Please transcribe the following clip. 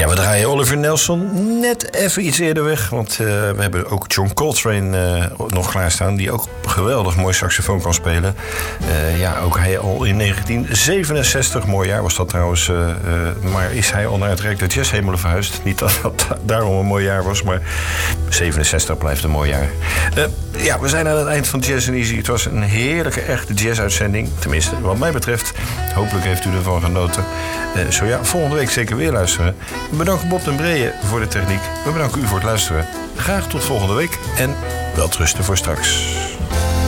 Ja, we draaien Oliver Nelson net even iets eerder weg. Want we hebben ook John Coltrane nog klaarstaan. Die ook geweldig mooi saxofoon kan spelen. Ook hij al in 1967. Mooi jaar was dat trouwens. Maar is hij al naar het Rijk der Jazzhemelen verhuisd. Niet dat dat daarom een mooi jaar was. Maar 67 blijft een mooi jaar. We zijn aan het eind van Jazz & Easy. Het was een heerlijke, echte jazz-uitzending. Tenminste, wat mij betreft. Hopelijk heeft u ervan genoten. Volgende week zeker weer luisteren. We bedanken Bob den Breeën voor de techniek. We bedanken u voor het luisteren. Graag tot volgende week en welterusten voor straks.